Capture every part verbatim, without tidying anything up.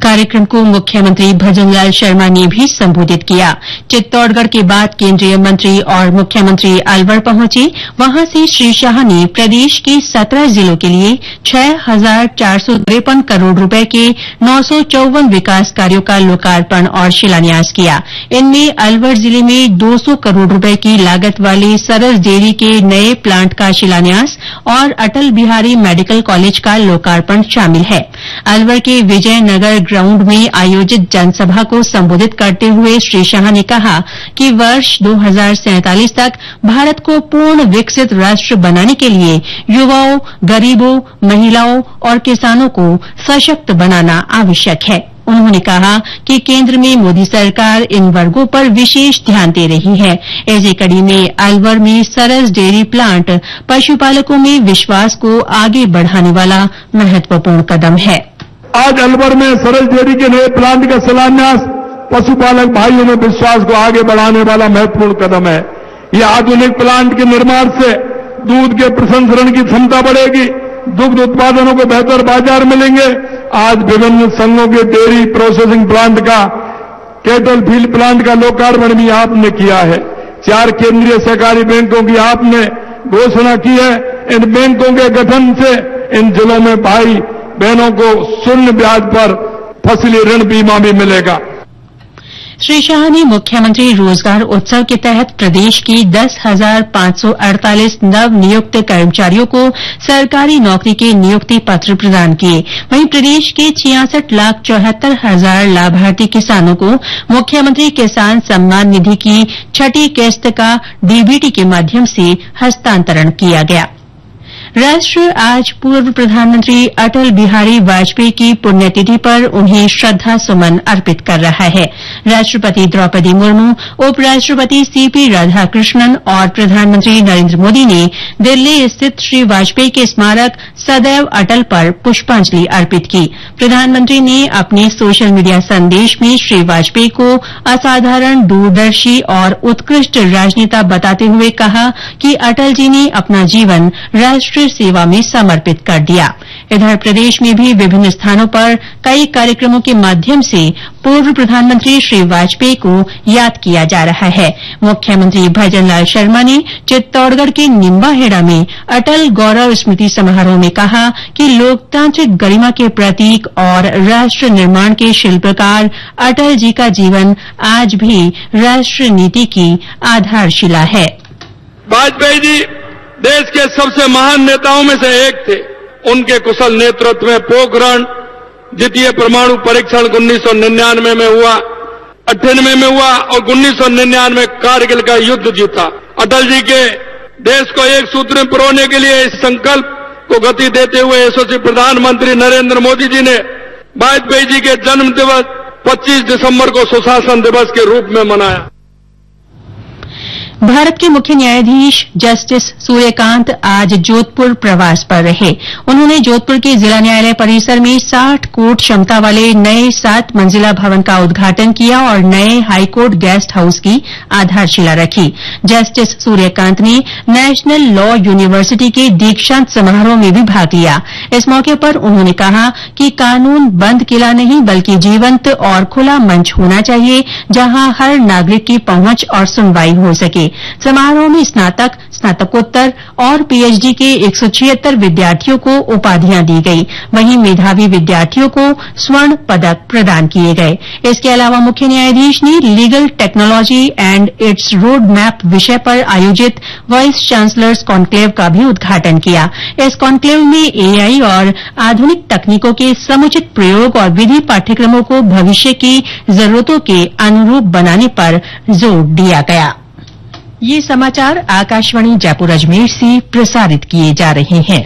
कार्यक्रम को मुख्यमंत्री भजनलाल शर्मा ने भी संबोधित किया। चित्तौड़गढ़ के बाद केंद्रीय मंत्री और मुख्यमंत्री अलवर पहुंचे। वहां से श्री शाह ने प्रदेश के सत्रह जिलों के लिए छह हजार चार सौ तिरपन करोड़ रुपए के नौ सौ चौवन विकास कार्यों का लोकार्पण और शिलान्यास किया। इनमें अलवर जिले में दो सौ करोड़ रुपए की लागत वाले सरस डेयरी के नए प्लांट का शिलान्यास और अटल बिहारी मेडिकल कॉलेज का लोकार्पण शामिल है। अलवर के विजयनगर ग्राउंड में आयोजित जनसभा को संबोधित करते हुए श्री शाह ने कहा कि वर्ष दो हजार सैंतालीस तक भारत को पूर्ण विकसित राष्ट्र बनाने के लिए युवाओं, गरीबों, महिलाओं और किसानों को सशक्त बनाना आवश्यक है। उन्होंने कहा कि केंद्र में मोदी सरकार इन वर्गों पर विशेष ध्यान दे रही है। इसी कड़ी में अलवर में सरस डेयरी प्लांट पशुपालकों में विश्वास को आगे बढ़ाने वाला महत्वपूर्ण कदम है। आज अलवर में सरस डेयरी के नए प्लांट का शिलान्यास पशुपालक भाइयों में विश्वास को आगे बढ़ाने वाला महत्वपूर्ण कदम है। यह आधुनिक प्लांट के निर्माण से दूध के प्रसंस्करण की क्षमता बढ़ेगी, दुग्ध उत्पादनों को बेहतर बाजार मिलेंगे। आज विभिन्न संघों के डेयरी प्रोसेसिंग प्लांट का, कैटल फील्ड प्लांट का लोकार्पण भी आपने किया है। चार केंद्रीय सहकारी बैंकों की आपने घोषणा की है। इन बैंकों के गठन से इन जिलों में भाई बहनों को शून्य ब्याज पर फसली ऋण बीमा भी मिलेगा। श्री शाह ने मुख्यमंत्री रोजगार उत्सव के तहत प्रदेश की दस हजार पांच सौ अड़तालीस नव नियुक्त कर्मचारियों को सरकारी नौकरी के नियुक्ति पत्र प्रदान किए। वहीं प्रदेश के छियासठ लाख चौहत्तर हजार लाभार्थी किसानों को मुख्यमंत्री किसान सम्मान निधि की छठी किस्त का डीबीटी के माध्यम से हस्तांतरण किया गया। राष्ट्र आज पूर्व प्रधानमंत्री अटल बिहारी वाजपेयी की पुण्यतिथि पर उन्हें श्रद्धा सुमन अर्पित कर रहा है। राष्ट्रपति द्रौपदी मुर्मू, उपराष्ट्रपति सीपी राधाकृष्णन और प्रधानमंत्री नरेंद्र मोदी ने दिल्ली स्थित श्री वाजपेयी के स्मारक सदैव अटल पर पुष्पांजलि अर्पित की। प्रधानमंत्री ने अपने सोशल मीडिया संदेश में श्री वाजपेयी को असाधारण, दूरदर्शी और उत्कृष्ट राजनेता बताते हुए कहा कि अटल जी ने अपना जीवन राष्ट्र सेवा में समर्पित कर दिया। इधर प्रदेश में भी विभिन्न स्थानों पर कई कार्यक्रमों के माध्यम से पूर्व प्रधानमंत्री श्री वाजपेयी को याद किया जा रहा है। मुख्यमंत्री भजनलाल शर्मा ने चित्तौड़गढ़ के निम्बाहेड़ा में अटल गौरव स्मृति समारोह में कहा कि लोकतांत्रिक गरिमा के प्रतीक और राष्ट्र निर्माण के शिल्पकार अटल जी का जीवन आज भी राष्ट्र नीति की आधारशिला है। वाजपेयी जी देश के सबसे महान नेताओं में से एक थे। उनके कुशल नेतृत्व में पोखरण द्वितीय परमाणु परीक्षण उन्नीस सौ निन्यानवे में हुआ, अट्ठानवे में हुआ और उन्नीस सौ निन्यानवे कारगिल का युद्ध जीता। अटल जी के देश को एक सूत्र में पिरोने के लिए इस संकल्प को गति देते हुए यशस्वी प्रधानमंत्री नरेंद्र मोदी जी ने वाजपेयी जी के जन्म दिवस पच्चीस दिसंबर को सुशासन दिवस के रूप में मनाया। भारत के मुख्य न्यायाधीश जस्टिस सूर्यकांत आज जोधपुर प्रवास पर रहे। उन्होंने जोधपुर के जिला न्यायालय परिसर में साठ कोट क्षमता वाले नए सात मंजिला भवन का उद्घाटन किया और नए हाईकोर्ट गेस्ट हाउस की आधारशिला रखी। जस्टिस सूर्यकांत ने नेशनल लॉ यूनिवर्सिटी के दीक्षांत समारोह में भी भाग लिया। इस मौके पर उन्होंने कहा कि कानून बंद किला नहीं बल्कि जीवंत और खुला मंच होना चाहिए, जहां हर नागरिक की पहुंच और सुनवाई हो सके। समारोह में स्नातक, स्नातकोत्तर और पीएचडी के एक सौ छिहत्तर विद्यार्थियों को उपाधियां दी गई। वहीं मेधावी विद्यार्थियों को स्वर्ण पदक प्रदान किए गए। इसके अलावा मुख्य न्यायाधीश ने legal technology and it's road map विषय पर आयोजित वाइस चांसलर्स कॉन्क्लेव का भी उद्घाटन किया। इस कॉन्क्लेव में एआई और आधुनिक तकनीकों के समुचित प्रयोग और विधि पाठ्यक्रमों को भविष्य की जरूरतों के अनुरूप बनाने पर जोर दिया गया। ये समाचार आकाशवाणी जयपुर अजमेर से प्रसारित किए जा रहे हैं।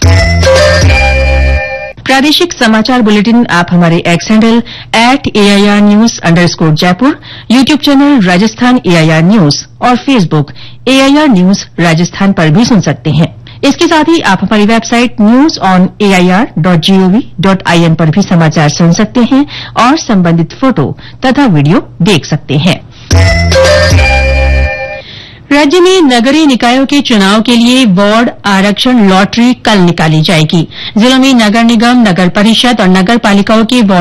प्रादेशिक समाचार बुलेटिन आप हमारे x handle at AIR news underscore Jaipur, YouTube channel Rajasthan AIR news और फेसबुक एआईआर न्यूज राजस्थान पर भी सुन सकते हैं। इसके साथ ही आप हमारी website news on AIR dot gov dot IN पर भी समाचार सुन सकते हैं और संबंधित फोटो तथा वीडियो देख सकते हैं। राज्य में नगरीय निकायों के चुनाव के लिए वार्ड आरक्षण लॉटरी कल निकाली जाएगी। जिलों में नगर निगम, नगर परिषद और नगर पालिकाओं के